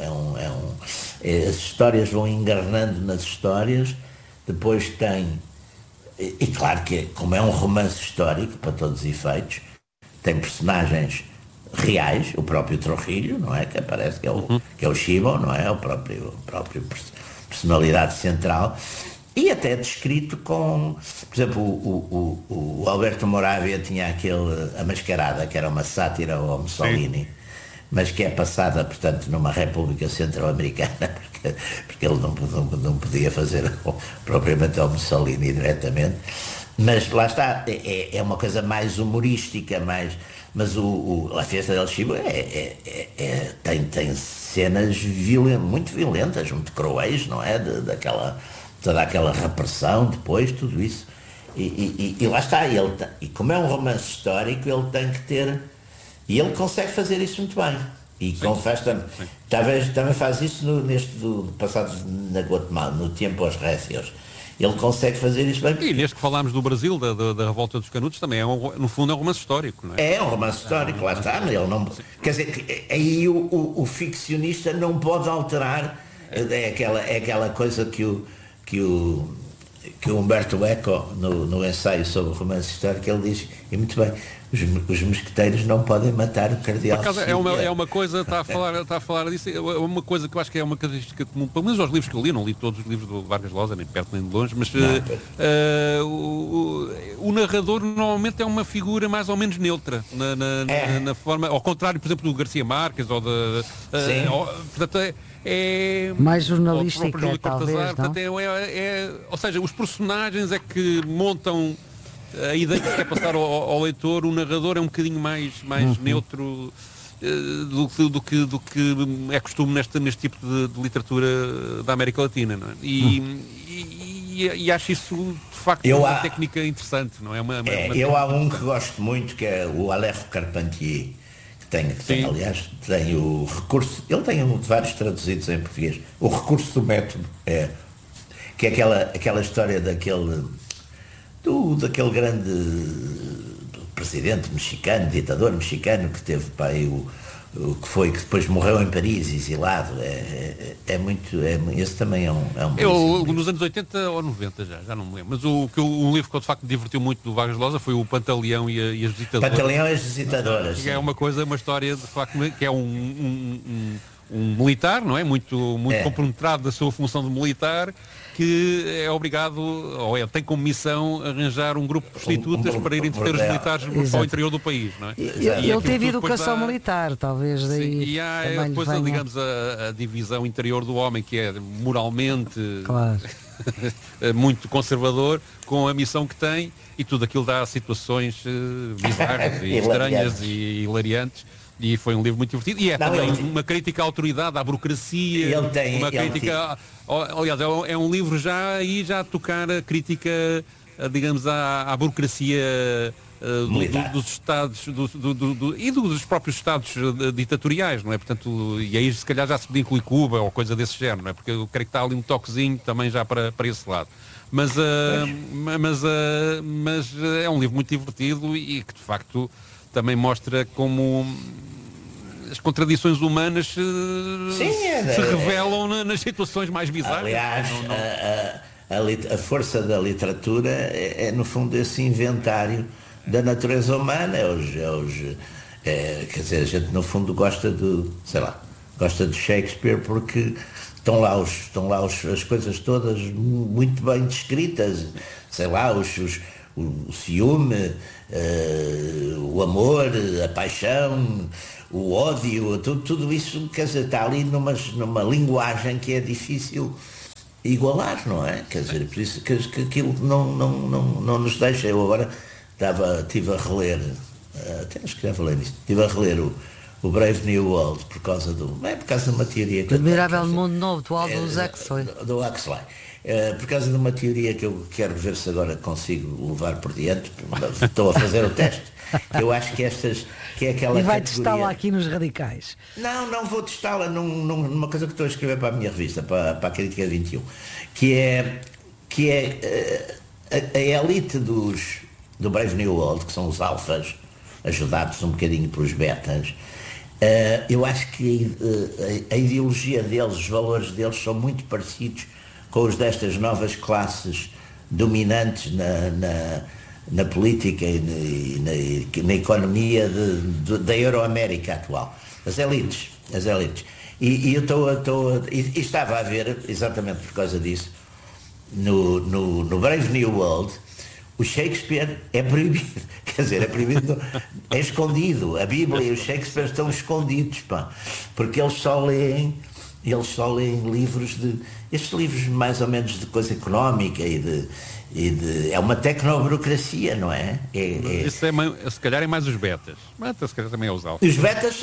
as histórias vão engarnando nas histórias, depois tem... E claro que, como é um romance histórico, para todos os efeitos, tem personagens reais, o próprio Trujillo, não é? Que aparece, que é o Chivo, não é? O próprio personalidade central. E até descrito com... Por exemplo, o Alberto Moravia tinha A Mascarada, que era uma sátira ao Mussolini, mas que é passada, portanto, numa República Centro-Americana, porque ele não podia fazer propriamente ao Mussolini diretamente, mas lá está, é uma coisa mais humorística, mas a Fiesta del Chivo tem cenas muito violentas, muito cruéis, não é? Toda aquela repressão, depois, tudo isso. E lá está, e como é um romance histórico, ele tem que ter... E ele consegue fazer isso muito bem. E confesso também faz isso neste do passado na Guatemala, no Tempo aos Récios. Ele consegue fazer isso bem. E neste que falámos do Brasil, da Revolta dos Canudos, também no fundo é um romance histórico, não é? É um romance histórico, lá está, mas ele não... Quer dizer, aí o ficcionista não pode alterar, é aquela coisa que o Humberto Eco, no ensaio sobre o romance histórico, ele diz, e muito bem, os mosqueteiros não podem matar o cardeal. Por acaso, é uma coisa, está a falar disso, é uma coisa que eu acho que é uma característica comum, pelo menos aos livros que eu li, não li todos os livros do Vargas Llosa, nem de perto nem de longe, mas o narrador normalmente é uma figura mais ou menos neutra, na forma, ao contrário, por exemplo, do Garcia Marques, ou portanto, mais jornalística, talvez, não? Portanto, ou seja, os personagens é que montam a ideia que quer passar ao leitor. O narrador é um bocadinho mais neutro do que é costume neste tipo de literatura da América Latina, não é? E acho isso de facto uma técnica interessante, não é? Eu há um que gosto muito, que é o Alejo Carpentier, aliás, tem o recurso, ele tem vários traduzidos em português, o recurso do método, que é aquela história daquele grande presidente mexicano, ditador mexicano, que teve que depois morreu em Paris, exilado. Esse também é um nos anos 80 ou 90 já não me lembro, mas um livro que de facto me divertiu muito do Vargas Llosa foi o Pantaleão e as Visitadoras. Pantaleão e as Visitadoras. Que é uma história de facto que é um um militar, não é? Muito compenetrado da sua função de militar, que é obrigado, tem como missão arranjar um grupo de prostitutas para ir entreter os militares para o interior do país, não é? Ele teve educação militar, talvez daí. Sim, e há depois, digamos, a divisão interior do homem, que é moralmente muito conservador, com a missão que tem, e tudo aquilo dá situações bizarras e estranhas e hilariantes. E foi um livro muito divertido. E também uma crítica à autoridade, à burocracia. Aliás, é um livro já a tocar a crítica, digamos, à burocracia dos Estados e dos próprios Estados ditatoriais, não é? Portanto, e aí se calhar já se podia incluir Cuba ou coisa desse género, não é? Porque eu creio que está ali um toquezinho também já para esse lado. Mas é um livro muito divertido e que de facto também mostra como as contradições humanas se revelam nas situações mais bizarras. Aliás, a força da literatura é no fundo esse inventário da natureza humana. Quer dizer, a gente no fundo gosta de Shakespeare porque estão lá as coisas todas muito bem descritas, sei lá, o ciúme, o amor, a paixão, o ódio, tudo isso, quer dizer, está ali numa linguagem que é difícil igualar, não é? Quer dizer, por isso que aquilo não nos deixa. Eu agora estive a reler, até acho que já falei disto, estive a reler o Brave New World por causa de uma teoria que Admirável Mundo Novo, do Aldous Huxley. Do Huxley. Por causa de uma teoria que eu quero ver se agora consigo levar por diante, estou a fazer o teste. Eu acho que é aquela. E vai testá-la aqui nos Radicais. Não vou testá-la numa coisa que estou a escrever para a minha revista, para a Crítica 21, que é a elite do Brave New World, que são os alfas, ajudados um bocadinho pelos betas. Eu acho que a ideologia deles, os valores deles são muito parecidos com os destas novas classes dominantes na política e na economia da Euroamérica atual. As elites. E eu estava a ver, exatamente por causa disso, no Brave New World, o Shakespeare é proibido. Quer dizer, é proibido, é escondido. A Bíblia e o Shakespeare estão escondidos, porque eles só leem livros estes livros mais ou menos de coisa económica é uma tecnoburocracia, não é? Isso se calhar é mais os betas. Mas se calhar também é os alfas. Os betas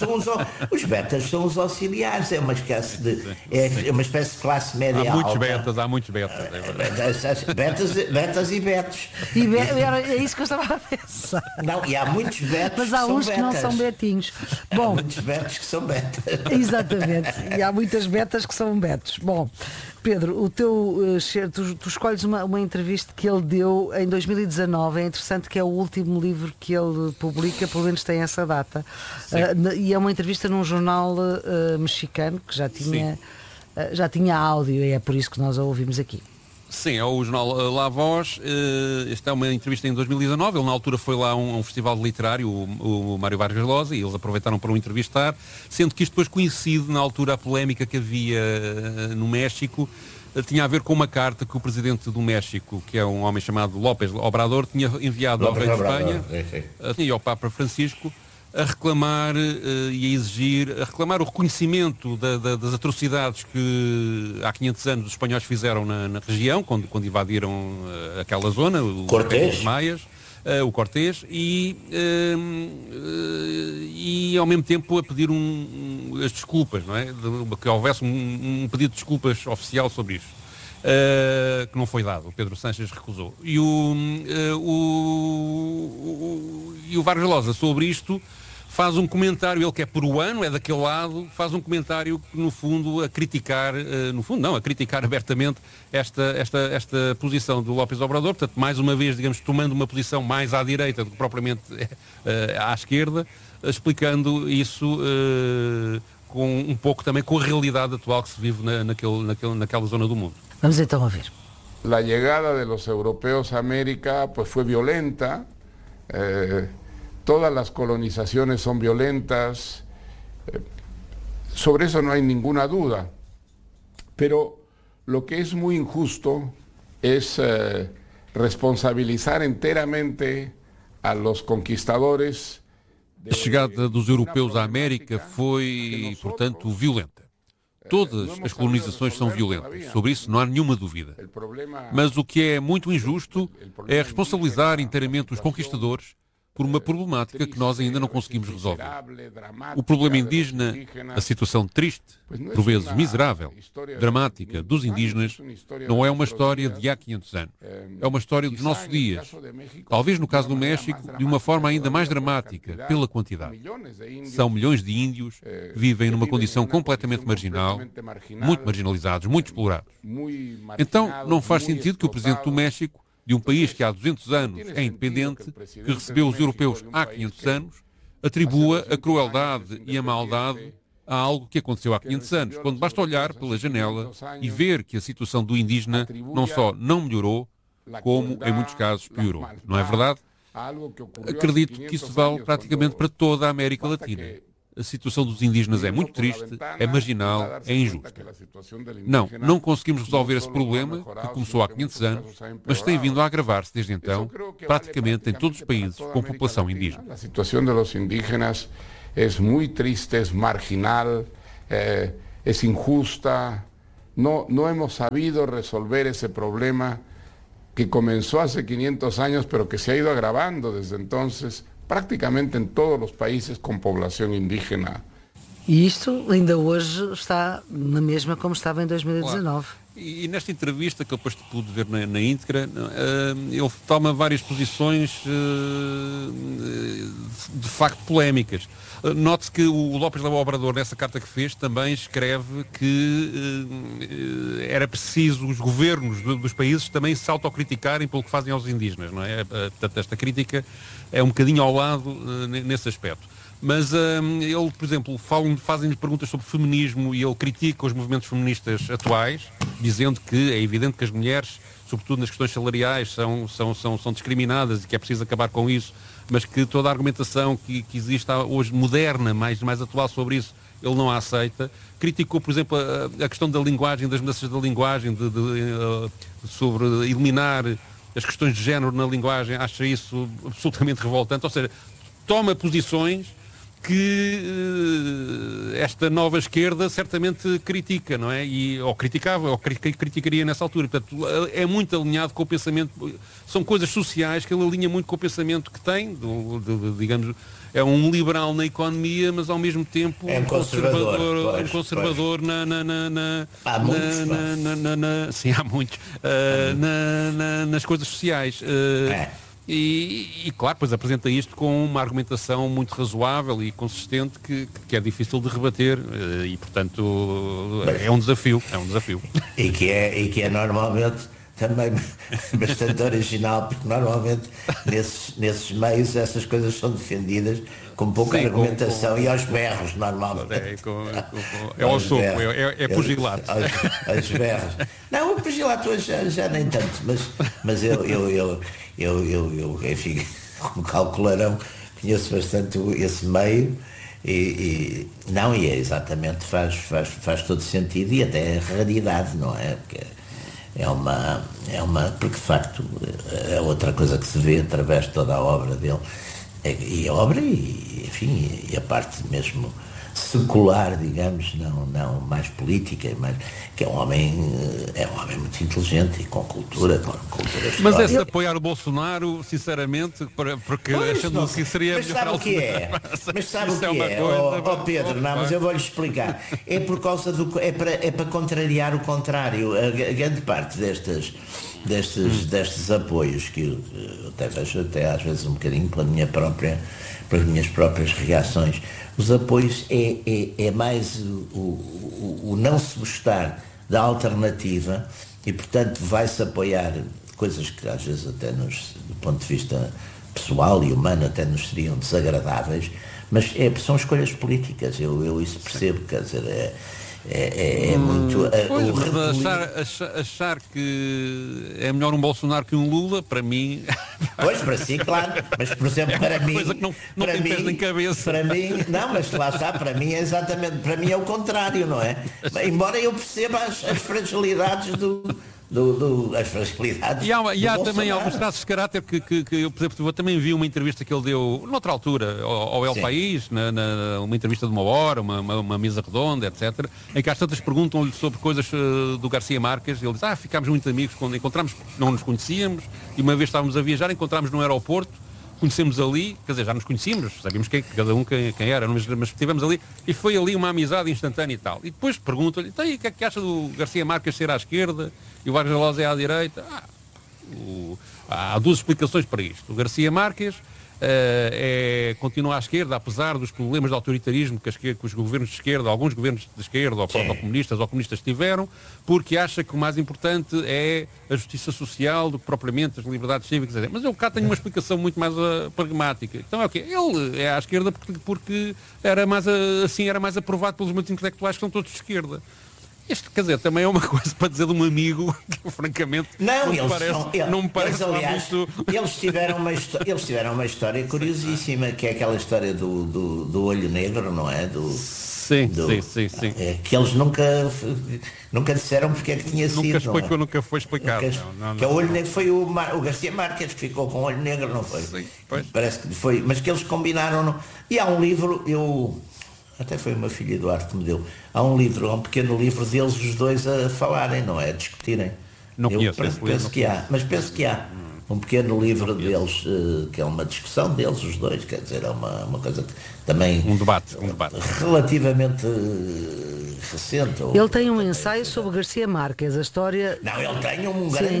são os auxiliares, é uma espécie de classe média alta. Há muitos betas. Betas e betos. É isso que eu estava a pensar. Não, e há muitos betos. Mas há uns que não são betinhos. Bom, há muitos betos que são betas. Exatamente. E há muitas betas que são betos. Bom, Pedro, tu escolhes uma entrevista que ele deu em 2019. É interessante que é o último livro que ele publica, pelo menos tem essa data. E é uma entrevista num jornal mexicano que já tinha áudio, e é por isso que nós a ouvimos aqui. Sim, é o jornal La Voz. Esta é uma entrevista em 2019. Ele na altura foi lá a um festival literário, o Mário Vargas Llosa, e eles aproveitaram para o entrevistar, sendo que isto depois coincide na altura a polémica que havia no México. Tinha a ver com uma carta que o presidente do México, que é um homem chamado López Obrador, tinha enviado ao rei de Espanha e ao Papa Francisco a reclamar a reclamar o reconhecimento das atrocidades que há 500 anos os espanhóis fizeram na região, quando invadiram aquela zona, os maias, o Cortés, e ao mesmo tempo a pedir as desculpas, não é? Que houvesse um pedido de desculpas oficial sobre isso. Que não foi dado, o Pedro Sánchez recusou. E o Vargas Llosa sobre isto faz um comentário, ele que é peruano, é daquele lado, faz um comentário que no fundo a criticar, a criticar abertamente esta posição do López Obrador, portanto mais uma vez, digamos, tomando uma posição mais à direita do que propriamente à esquerda, explicando isso com um pouco também com a realidade atual que se vive naquela zona do mundo. Vamos então ouvir. La llegada de los europeos a América pues fue violenta. Todas las colonizaciones son violentas, Sobre eso no hay ninguna duda. Pero lo que es muy injusto es responsabilizar enteramente a los conquistadores. A chegada dos europeus à América foi, portanto, violenta. Todas as colonizações são violentas, sobre isso não há nenhuma dúvida. Mas o que é muito injusto é responsabilizar inteiramente os conquistadores por uma problemática que nós ainda não conseguimos resolver. O problema indígena, a situação triste, por vezes miserável, dramática dos indígenas, não é uma história de há 500 anos. É uma história dos nossos dias. Talvez no caso do México, de uma forma ainda mais dramática, pela quantidade. São milhões de índios que vivem numa condição completamente marginal, muito marginalizados, muito explorados. Então, não faz sentido que o presidente do México, de um país que há 200 anos é independente, que recebeu os europeus há 500 anos, atribua a crueldade e a maldade a algo que aconteceu há 500 anos, quando basta olhar pela janela e ver que a situação do indígena não só não melhorou, como em muitos casos piorou. Não é verdade? Acredito que isso vale praticamente para toda a América Latina. A situação dos indígenas é muito triste, é marginal, é injusta. Não conseguimos resolver esse problema, que começou há 500 anos, mas tem vindo a agravar-se desde então, praticamente em todos os países com população indígena. A situação dos indígenas é muito triste, é marginal, é injusta. Não hemos sabido resolver esse problema que começou há 500 anos, mas que se ha ido agravando desde entonces, praticamente em todos os países com população indígena. E isto ainda hoje está na mesma como estava em 2019. Claro. E nesta entrevista, que eu depois pude ver na íntegra, ele toma várias posições de facto polémicas. Note-se que o López Obrador, nessa carta que fez, também escreve que era preciso os governos dos países também se autocriticarem pelo que fazem aos indígenas, não é? Portanto, esta crítica é um bocadinho ao lado nesse aspecto. Mas ele, por exemplo, fazem-lhe perguntas sobre feminismo e ele critica os movimentos feministas atuais, dizendo que é evidente que as mulheres, sobretudo nas questões salariais, são discriminadas e que é preciso acabar com isso, mas que toda a argumentação que existe hoje moderna, mais atual sobre isso, ele não a aceita. Criticou, por exemplo, a questão da linguagem, das mudanças da linguagem, sobre eliminar as questões de género na linguagem, acha isso absolutamente revoltante, ou seja, toma posições que esta nova esquerda certamente critica, não é? Ou criticava, ou criticaria nessa altura. Portanto, é muito alinhado com o pensamento, são coisas sociais que ele alinha muito com o pensamento que tem, digamos, é um liberal na economia, mas ao mesmo tempo é um conservador sim, há muitos, nas coisas sociais. E claro, depois apresenta isto com uma argumentação muito razoável e consistente que é difícil de rebater e, portanto, é um desafio. E que é normalmente também bastante original, porque normalmente nesses meios essas coisas são defendidas com pouca argumentação e aos berros, normalmente. É ao soco, é pugilato. Aos berros. Não, o pugilato hoje já nem tanto, mas eu enfim, como calcularão, conheço bastante esse meio e é exatamente, faz todo sentido e até é raridade, não é? Porque porque de facto é outra coisa que se vê através de toda a obra dele, e a obra e a parte mesmo secular, digamos, não mais política, mas que é um homem muito inteligente e com cultura Mas é-se apoiar o Bolsonaro, sinceramente, porque achando que seria mas sabe o que é? Mas sabe o que é? Pedro, mas eu vou-lhe explicar. É por causa é para contrariar o contrário. A grande parte destes apoios que eu até vejo às vezes um bocadinho pelas minhas próprias reações, os apoios é mais o não se gostar da alternativa e, portanto, vai-se apoiar coisas que às vezes até do ponto de vista pessoal e humano até nos seriam desagradáveis, mas são escolhas políticas, eu isso percebo, quer dizer, É muito... Achar que é melhor um Bolsonaro que um Lula, para mim... Pois, para si, claro. Mas, por exemplo, para mim... coisa que não tem pés nem cabeça. Para mim, não, mas lá está, para mim é exatamente... Para mim é o contrário, não é? Embora eu perceba as fragilidades as fragilidades e há também alguns traços de caráter que eu, por exemplo, eu também vi uma entrevista que ele deu noutra altura ao El País, uma entrevista de 1 hora, uma mesa redonda, etc., em que às tantas perguntam-lhe sobre coisas do Garcia Marques, e ele diz, ficámos muito amigos quando encontramos, não nos conhecíamos, e uma vez estávamos a viajar, encontramos no aeroporto, conhecemos ali, quer dizer, já nos conhecíamos, sabíamos cada um quem era, mas estivemos ali e foi ali uma amizade instantânea e tal. E depois pergunto-lhe, então, e o que é que acha do Garcia Marques ser à esquerda e o Vargas Llosa é à direita? Há duas explicações para isto. O Garcia Marques continua à esquerda, apesar dos problemas de autoritarismo que os governos de esquerda, alguns governos de esquerda, ou proto-comunistas ou comunistas tiveram, porque acha que o mais importante é a justiça social do que propriamente as liberdades cívicas. Mas eu cá tenho uma explicação muito mais pragmática. Então é o quê? Ele é à esquerda porque era mais aprovado pelos meus intelectuais que são todos de esquerda. Isto, quer dizer, também é uma coisa para dizer de um amigo que, francamente, não me parece aliás, muito... Eles tiveram uma história curiosíssima, que é aquela história do olho negro, não é? Sim. Que eles nunca disseram porque é que tinha sido. Nunca foi explicado. Que o olho negro foi o Garcia Marques que ficou com o olho negro, não foi? Sim, parece que foi, mas que eles combinaram. E há um livro, até foi uma filha Eduardo que me deu. Há um pequeno livro deles, os dois a falarem, não é? A discutirem. Penso que há um pequeno livro deles, que é uma discussão deles, os dois, quer dizer, é uma coisa que também... Um debate. Relativamente recente. Ele tem um ensaio sobre Garcia Marques, a história... Não, ele tem um grande